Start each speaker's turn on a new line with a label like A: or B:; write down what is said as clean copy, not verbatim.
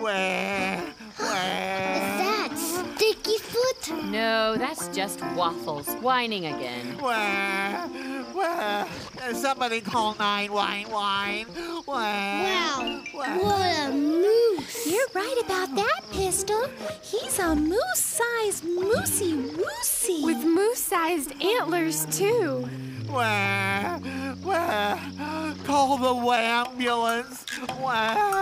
A: that Sticky Foot?
B: No, that's just Waffles whining again.
C: Somebody call 911.
A: Wow, what a moose.
D: You're right about that, Pistol. He's a moose-sized moosey-woosey.
E: With moose-sized antlers, too.
C: Call the ambulance.